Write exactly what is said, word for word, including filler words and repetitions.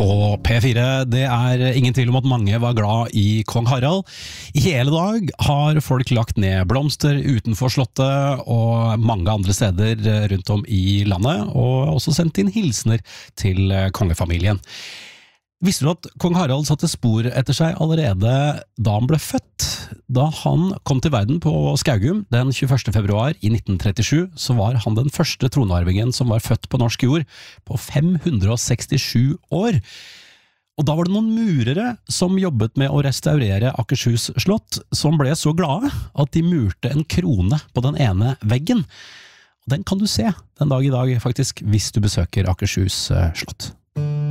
På P fire, det er ingen tvil om at mange var glad i Kong Harald. I hele dag har folk lagt ned blomster utenfor slottet og mange andre steder rundt om i landet, og også sendt inn hilsener til kongefamilien. Visste du at Kong Harald satte spor etter seg allerede da han ble født? Da han kom til verden på Skaugum den tjueførste februar i nitten trettisju, så var han den første tronarvingen som var født på norsk jord på fem hundre sekstisju år. Og da var det noen murere som jobbet med å restaurere Akershus slott, som ble så glade at de murte en krone på den ene veggen. Og den kan du se den dag i dag faktisk, hvis du besøker Akershus slott.